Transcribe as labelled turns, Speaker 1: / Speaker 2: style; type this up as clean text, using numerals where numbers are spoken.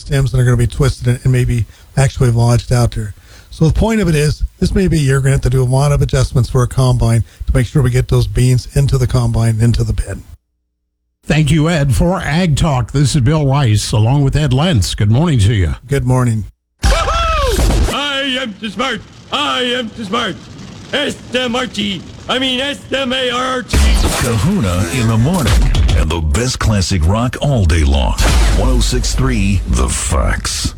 Speaker 1: stems that are going to be twisted and maybe actually lodged out there. So the point of it is, this may be a year we're going to have to do a lot of adjustments for a combine to make sure we get those beans into the combine, into the bin.
Speaker 2: Thank you, Ed. For Ag Talk, this is Bill Rice, along with Ed Lentz. Good morning to you.
Speaker 1: Good morning.
Speaker 3: I am too smart. I am too smart. S-M-R-T. I mean S-M-A-R-T.
Speaker 4: Kahuna in the morning. And the best classic rock all day long. 106.3 The Fox.